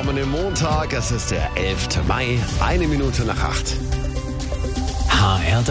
willkommenen Montag. Es ist der 11. Mai, 7:01. HR3.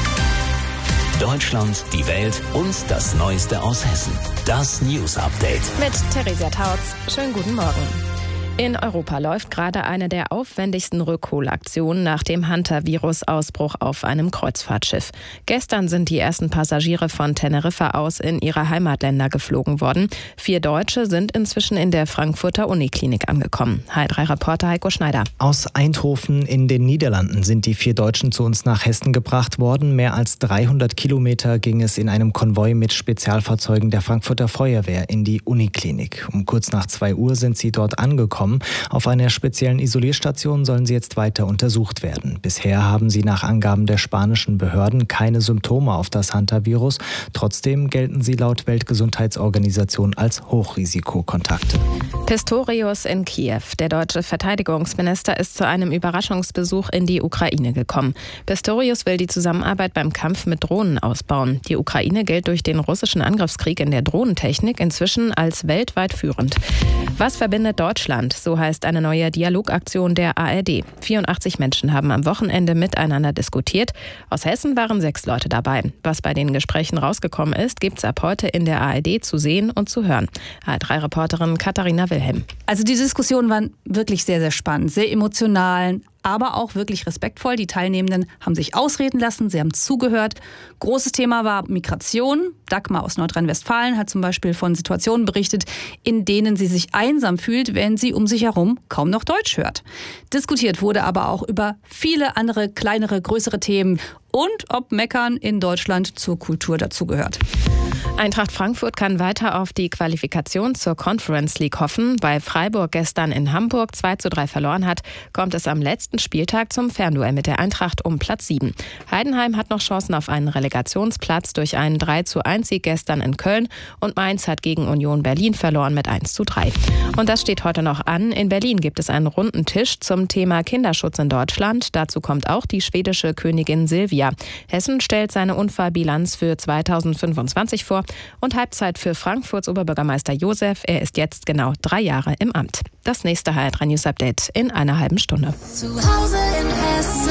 Deutschland, die Welt und das Neueste aus Hessen. Das News Update. Mit Theresia Tautz. Schönen guten Morgen. In Europa läuft gerade eine der aufwendigsten Rückholaktionen nach dem Hantavirus-Ausbruch auf einem Kreuzfahrtschiff. Gestern sind die ersten Passagiere von Teneriffa aus in ihre Heimatländer geflogen worden. 4 Deutsche sind inzwischen in der Frankfurter Uniklinik angekommen. HR3-Reporter Heiko Schneider. Aus Eindhoven in den Niederlanden sind die 4 Deutschen zu uns nach Hessen gebracht worden. Mehr als 300 Kilometer ging es in einem Konvoi mit Spezialfahrzeugen der Frankfurter Feuerwehr in die Uniklinik. Um kurz nach 2 Uhr sind sie dort angekommen. Auf einer speziellen Isolierstation sollen sie jetzt weiter untersucht werden. Bisher haben sie nach Angaben der spanischen Behörden keine Symptome auf das Hantavirus. Trotzdem gelten sie laut Weltgesundheitsorganisation als Hochrisikokontakte. Pistorius in Kiew. Der deutsche Verteidigungsminister ist zu einem Überraschungsbesuch in die Ukraine gekommen. Pistorius will die Zusammenarbeit beim Kampf mit Drohnen ausbauen. Die Ukraine gilt durch den russischen Angriffskrieg in der Drohnentechnik inzwischen als weltweit führend. Was verbindet Deutschland? So heißt eine neue Dialogaktion der ARD. 84 Menschen haben am Wochenende miteinander diskutiert. Aus Hessen waren 6 Leute dabei. Was bei den Gesprächen rausgekommen ist, gibt's ab heute in der ARD zu sehen und zu hören. HR3-Reporterin Katharina Wilhelm. Also die Diskussionen waren wirklich sehr, sehr spannend, sehr emotional, aber auch wirklich respektvoll. Die Teilnehmenden haben sich ausreden lassen, sie haben zugehört. Großes Thema war Migration. Dagmar aus Nordrhein-Westfalen hat zum Beispiel von Situationen berichtet, in denen sie sich einsam fühlt, wenn sie um sich herum kaum noch Deutsch hört. Diskutiert wurde aber auch über viele andere, kleinere, größere Themen und ob Meckern in Deutschland zur Kultur dazugehört. Eintracht Frankfurt kann weiter auf die Qualifikation zur Conference League hoffen. Weil Freiburg gestern in Hamburg 2:3 verloren hat, kommt es am letzten Spieltag zum Fernduell mit der Eintracht um Platz 7. Heidenheim hat noch Chancen auf einen Relegationsplatz durch einen 3:1-Sieg gestern in Köln und Mainz hat gegen Union Berlin verloren mit 1:3. Und das steht heute noch an. In Berlin gibt es einen runden Tisch zum Thema Kinderschutz in Deutschland. Dazu kommt auch die schwedische Königin Silvia. Hessen stellt seine Unfallbilanz für 2025 vor und Halbzeit für Frankfurts Oberbürgermeister Josef. Er ist jetzt genau 3 Jahre im Amt. Das nächste HR3 News Update in einer halben Stunde. Zu Hause in Hessen.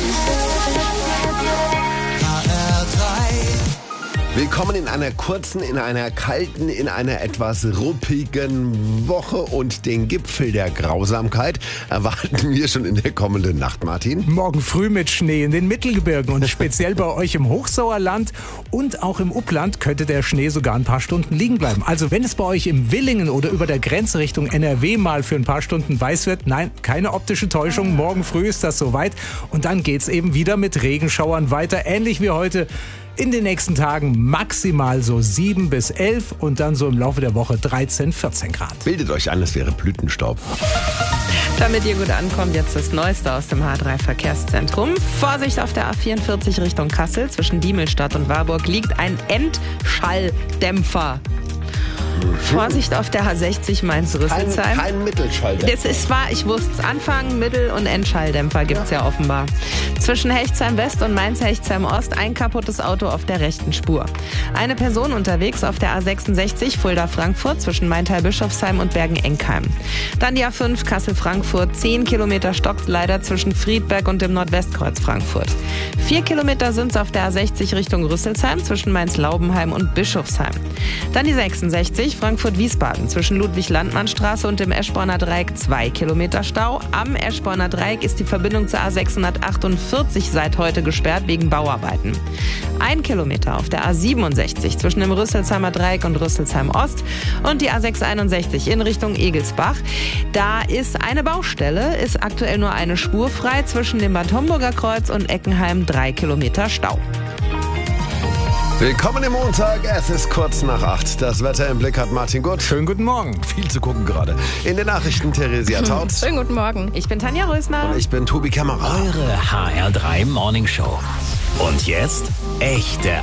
Willkommen in einer kurzen, in einer kalten, in einer etwas ruppigen Woche und den Gipfel der Grausamkeit erwarten wir schon in der kommenden Nacht, Martin. Morgen früh mit Schnee in den Mittelgebirgen und speziell bei euch im Hochsauerland und auch im Upland könnte der Schnee sogar ein paar Stunden liegen bleiben. Also wenn es bei euch im Willingen oder über der Grenze Richtung NRW mal für ein paar Stunden weiß wird, nein, keine optische Täuschung, morgen früh ist das soweit und dann geht's eben wieder mit Regenschauern weiter, ähnlich wie heute. In den nächsten Tagen maximal so 7 bis 11 und dann so im Laufe der Woche 13, 14 Grad. Bildet euch ein, es wäre Blütenstaub. Damit ihr gut ankommt, jetzt das Neueste aus dem H3-Verkehrszentrum. Vorsicht auf der A44 Richtung Kassel. Zwischen Diemelstadt und Warburg liegt ein Endschalldämpfer. Vorsicht auf der H60 Mainz-Rüsselsheim. Kein Mittelschalldämpfer. Das ist wahr, ich wusste es. Anfang-, Mittel- und Endschalldämpfer gibt es ja offenbar. Zwischen Hechtsheim West und Mainz-Hechtsheim Ost ein kaputtes Auto auf der rechten Spur. Eine Person unterwegs auf der A66 Fulda-Frankfurt zwischen Maintal-Bischofsheim und Bergen-Enkheim. Dann die A5 Kassel-Frankfurt, 10 Kilometer stockt leider zwischen Friedberg und dem Nordwestkreuz Frankfurt. 4 Kilometer sind es auf der A60 Richtung Rüsselsheim zwischen Mainz-Laubenheim und Bischofsheim. Dann die 66 Frankfurt-Wiesbaden zwischen Ludwig-Landmann-Straße und dem Eschborner Dreieck 2 Kilometer Stau. Am Eschborner Dreieck ist die Verbindung zur A648 seit heute gesperrt wegen Bauarbeiten. 1 Kilometer auf der A67 zwischen dem Rüsselsheimer Dreieck und Rüsselsheim Ost und die A661 in Richtung Egelsbach. Da ist eine Baustelle, ist aktuell nur eine Spur frei zwischen dem Bad Homburger Kreuz und Eckenheim 3 Kilometer Stau. Willkommen im Montag, es ist kurz nach 8. Das Wetter im Blick hat Martin Gurt. Schönen guten Morgen. Viel zu gucken gerade. In den Nachrichten Theresia Tautz. Schönen guten Morgen. Ich bin Tanja Rösner. Und ich bin Tobi Kämmerer. Eure HR3 Morning Show. Und jetzt echte